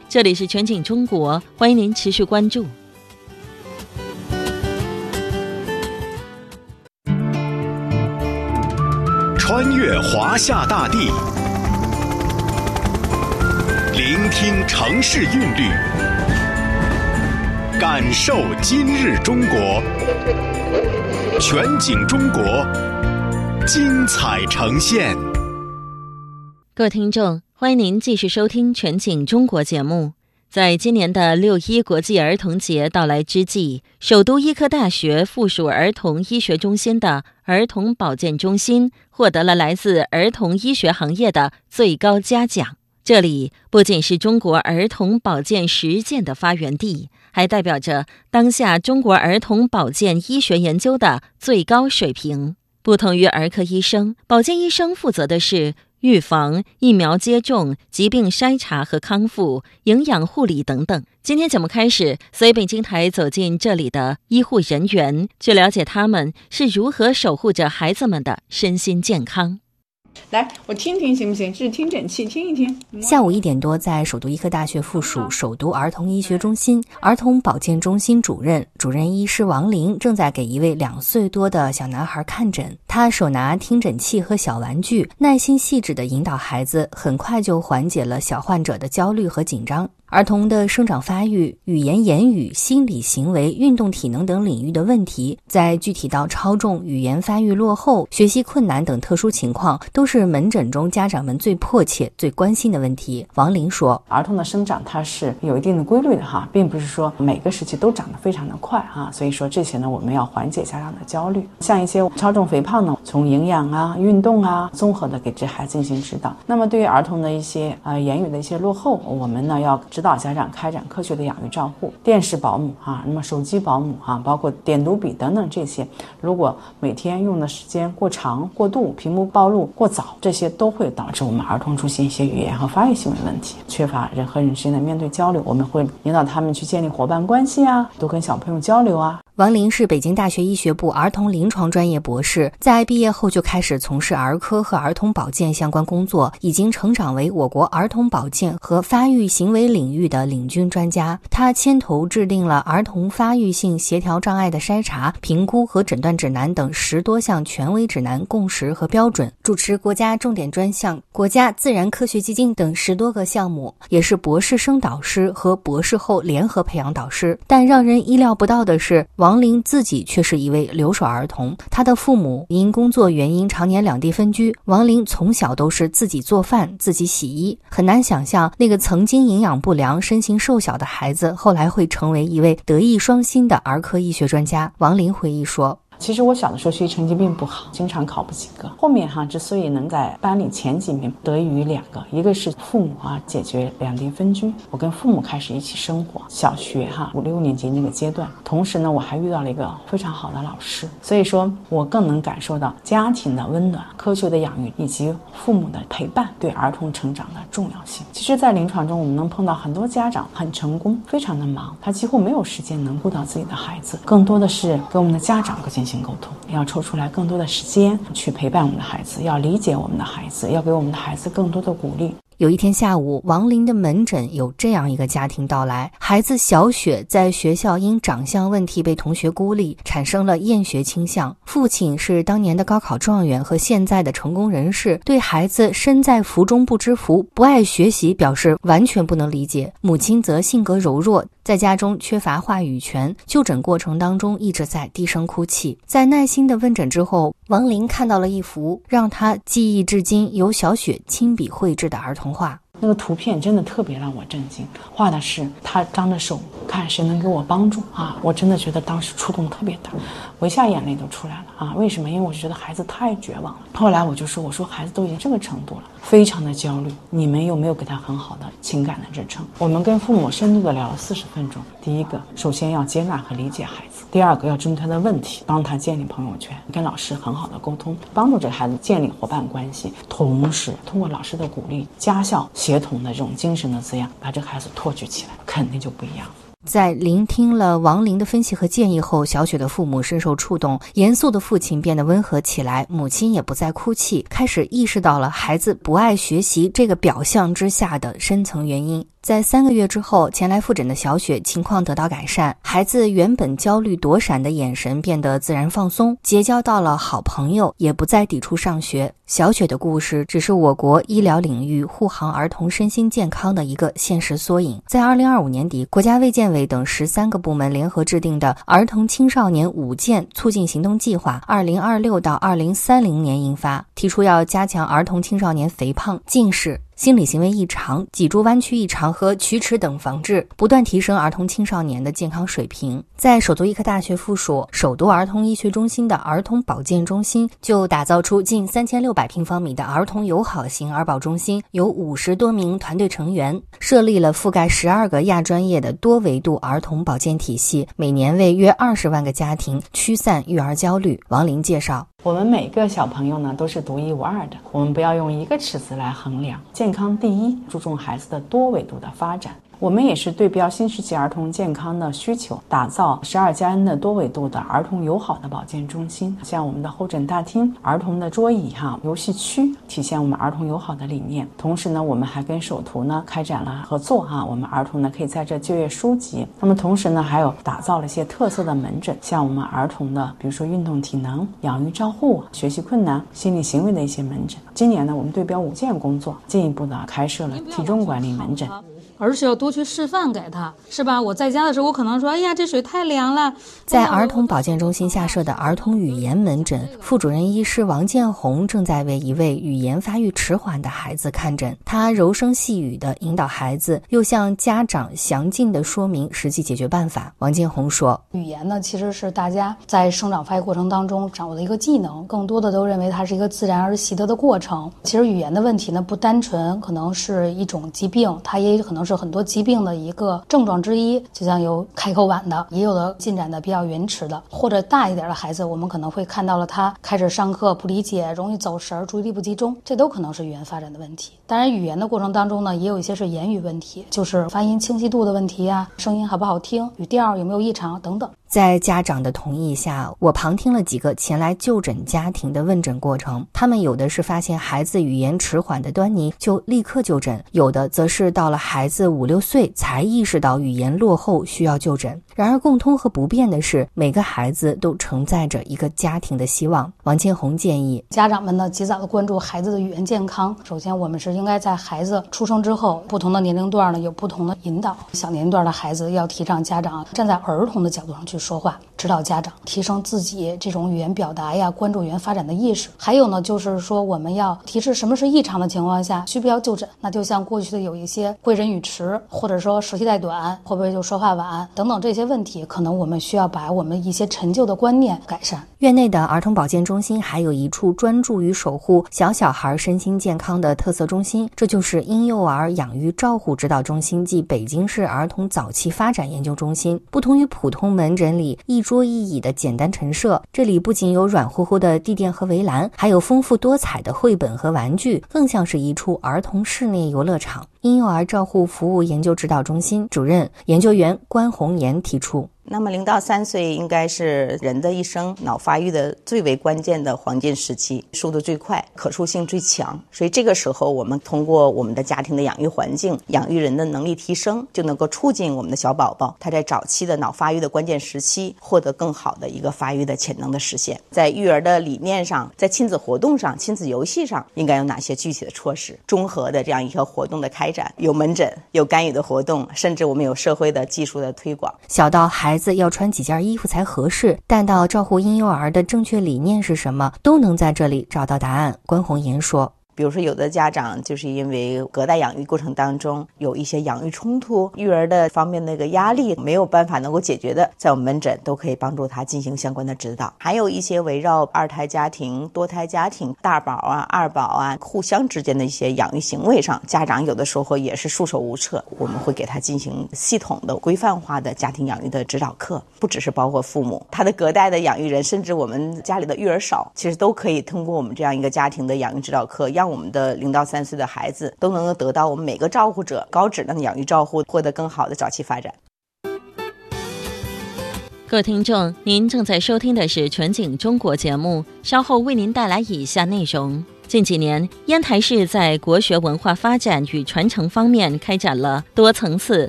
这里是全景中国，欢迎您持续关注。 穿越华夏大地，聆听城市韵律，感受今日中国。全景中国，精彩呈现。 各位听众，欢迎您继续收听全景中国节目。在今年的6·1国际儿童节到来之际，首都医科大学附属儿童医学中心的儿童保健中心获得了来自儿童医学行业的最高嘉奖。这里不仅是中国儿童保健实践的发源地，还代表着当下中国儿童保健医学研究的最高水平。不同于儿科医生，保健医生负责的是预防、疫苗接种、疾病筛查和康复、营养护理等等。今天节目开始，随北京台走进这里的医护人员，去了解他们是如何守护着孩子们的身心健康。 来，我听听行不行？这是听诊器，听一听。 下午1点多，在首都医科大学附属首都儿童医学中心儿童保健中心主任医师王玲正在给一位2岁多的小男孩看诊。他手拿听诊器和小玩具，耐心细致地引导孩子，很快就缓解了小患者的焦虑和紧张。儿童的生长发育、语言言语、心理行为、运动体能等领域的问题，在具体到超重、语言发育落后、学习困难等特殊情况，都是门诊中家长们最迫切、最关心的问题。王玲说， 儿童的生长它是有一定的规律的哈，并不是说每个时期都长得非常的快哈，所以说这些呢，我们要缓解家长的焦虑。像一些超重肥胖呢，从营养啊、运动啊，综合的给这孩子进行指导。那么对于儿童的一些言语的一些落后，我们呢要指导家长开展科学的养育照护，电视保姆啊，那么手机保姆啊，包括点读笔等等这些，如果每天用的时间过长、过度，屏幕暴露过早，这些都会导致我们儿童出现一些语言和发育行为问题，缺乏人和人之间的面对交流。我们会引导他们去建立伙伴关系啊，多跟小朋友交流啊。 王玲是北京大学医学部儿童临床专业博士，在毕业后就开始从事儿科和儿童保健相关工作，已经成长为我国儿童保健和发育行为领域的领军专家。他牵头制定了儿童发育性协调障碍的筛查、评估和诊断指南等10多项权威指南、共识和标准，主持国家重点专项、国家自然科学基金等10多个项目，也是博士生导师和博士后联合培养导师。但让人意料不到的是，王玲自己却是一位留守儿童，她的父母因工作原因常年两地分居，王玲从小都是自己做饭、自己洗衣，很难想象那个曾经营养不良、身形瘦小的孩子，后来会成为一位德艺双馨的儿科医学专家。王玲回忆说， 其实我小的时候学习成绩并不好，经常考不及格。后面之所以能在班里前几名，得益于2个，一个是父母解决两地分居，我跟父母开始一起生活，小学5、6年级那个阶段。同时呢，我还遇到了一个非常好的老师，所以说我更能感受到家庭的温暖、科学的养育以及父母的陪伴对儿童成长的重要性。其实在临床中，我们能碰到很多家长很成功，非常的忙，他几乎没有时间能顾到自己的孩子，更多的是跟我们的家长进行沟通，要抽出来更多的时间去陪伴我们的孩子，要理解我们的孩子，要给我们的孩子更多的鼓励。 有一天下午，王玲的门诊有这样一个家庭到来，孩子小雪在学校因长相问题被同学孤立，产生了厌学倾向。父亲是当年的高考状元和现在的成功人士，对孩子身在福中不知福、不爱学习表示完全不能理解。母亲则性格柔弱，在家中缺乏话语权，就诊过程当中一直在低声哭泣。在耐心的问诊之后，王玲看到了一幅让她记忆至今由小雪亲笔绘制的儿童画。 那个图片真的特别让我震惊，画的是他张着手看谁能给我帮助我真的觉得当时触动特别大，我一下眼泪都出来了为什么？因为我觉得孩子太绝望了。后来我说孩子都已经这个程度了，非常的焦虑，你们有没有给他很好的情感的支撑？我们跟父母深度的聊了40分钟。第一个，首先要接纳和理解孩子；第二个，要针对他的问题，帮他建立朋友圈，跟老师很好的沟通，帮助这孩子建立伙伴关系，同时通过老师的鼓励、家校协同的这种精神的滋养，把这个孩子托举起来，肯定就不一样。 在聆听了王林的分析和建议后，小雪的父母深受触动，严肃的父亲变得温和起来，母亲也不再哭泣，开始意识到了孩子不爱学习这个表象之下的深层原因。在3个月之后，前来复诊的小雪情况得到改善，孩子原本焦虑躲闪的眼神变得自然放松，结交到了好朋友，也不再抵触上学。小雪的故事只是我国医疗领域护航儿童身心健康的一个现实缩影。在2025年底，国家卫健委等13个部门联合制定的儿童青少年5健促进行动计划2026到2030年印发，提出要加强儿童青少年肥胖、近视、心理行为异常、脊柱弯曲异常和龋齿等防治，不断提升儿童青少年的健康水平。在首都医科大学附属首都儿童医学中心的儿童保健中心，就打造出近3600平方米的儿童友好型儿保中心，有50多名团队成员，设立了覆盖12个亚专业的多维度儿童保健体系，每年为约20万个家庭驱散育儿焦虑。王林介绍， 我们每个小朋友呢都是独一无二的，我们不要用一个尺子来衡量。健康第一，注重孩子的多维度的发展。我们也是对标新世纪儿童健康的需求，打造12+N 的多维度的儿童友好的保健中心，像我们的候诊大厅、儿童的桌椅游戏区，体现我们儿童友好的理念。同时呢，我们还跟首图呢开展了合作我们儿童呢可以在这就业书籍。那么同时呢，还有打造了一些特色的门诊，像我们儿童的比如说运动体能、养育照护、学习困难、心理行为的一些门诊。今年呢，我们对标5健工作，进一步的开设了体重管理门诊。 而是要多去示范给他，是吧？我在家的时候，我可能说，哎呀，这水太凉了。 在儿童保健中心下设的儿童语言门诊，副主任医师王建红正在为一位语言发育迟缓的孩子看诊。他柔声细语地引导孩子，又向家长详尽地说明实际解决办法。王建红说， 语言呢，其实是大家在生长发育过程当中掌握的一个技能，更多的都认为它是一个自然而习得的过程。其实语言的问题呢，不单纯可能是一种疾病，它也可能是很多疾病的一个症状之一，就像有开口晚的，也有的进展的比较延迟的，或者大一点的孩子，我们可能会看到了他开始上课不理解，容易走神，注意力不集中，这都可能是语言发展的问题。当然语言的过程当中呢，也有一些是言语问题，就是发音清晰度的问题声音好不好听，语调有没有异常等等。 在家长的同意下，我旁听了几个前来就诊家庭的问诊过程，他们有的是发现孩子语言迟缓的端倪就立刻就诊，有的则是到了孩子5、6岁才意识到语言落后需要就诊。然而共通和不变的是，每个孩子都承载着一个家庭的希望。王建红建议家长们呢，及早的关注孩子的语言健康。首先我们是应该在孩子出生之后，不同的年龄段呢有不同的引导。小年龄段的孩子要提倡家长站在儿童的角度上去说话，指导家长提升自己这种语言表达关注语言发展的意识。还有呢，就是说我们要提示什么是异常的情况下需不要就诊。那就像过去的有一些会人语迟，或者说舌系带短，会不会就说话晚等等这些问题，可能我们需要把我们一些陈旧的观念改善。 院内的儿童保健中心还有一处专注于守护小孩身心健康的特色中心，这就是婴幼儿养育照护指导中心暨北京市儿童早期发展研究中心。不同于普通门诊里一桌一椅的简单陈设，这里不仅有软乎乎的地垫和围栏，还有丰富多彩的绘本和玩具，更像是一处儿童室内游乐场。婴幼儿照护服务研究指导中心主任研究员关红岩提出， 那么0到3岁应该是人的一生脑发育的最为关键的黄金时期，速度最快，可塑性最强。所以这个时候我们通过我们的家庭的养育环境，养育人的能力提升，就能够促进我们的小宝宝他在早期的脑发育的关键时期获得更好的一个发育的潜能的实现。在育儿的理念上，在亲子活动上，亲子游戏上应该有哪些具体的措施，综合的这样一个活动的开展，有门诊，有干预的活动，甚至我们有社会的技术的推广。 小到孩子要穿几件衣服才合适，但到照顾婴幼儿的正确理念是什么，都能在这里找到答案。关红岩说， 比如说有的家长就是因为隔代养育过程当中有一些养育冲突，育儿的方面那个压力没有办法能够解决的，在我们门诊都可以帮助他进行相关的指导。还有一些围绕2胎家庭、多胎家庭、大宝二宝互相之间的一些养育行为上，家长有的时候也是束手无策，我们会给他进行系统的规范化的家庭养育的指导课，不只是包括父母，他的隔代的养育人，甚至我们家里的育儿嫂，其实都可以通过我们这样一个家庭的养育指导课，让我们的0到3岁的孩子都能够得到我们每个照顾者高质量的养育照护，获得更好的早期发展。 各位听众，您正在收听的是全景中国节目，稍后为您带来以下内容。近几年，烟台市在国学文化发展与传承方面开展了多层次、